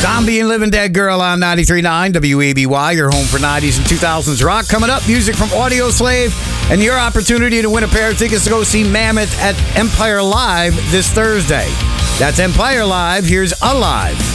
Zombie and Living Dead Girl on 93.9 WABY, your home for 90s and 2000s rock. Coming up, music from Audio Slave and your opportunity to win a pair of tickets to go see Mammoth at Empire Live this Thursday. That's Empire Live. Here's Alive.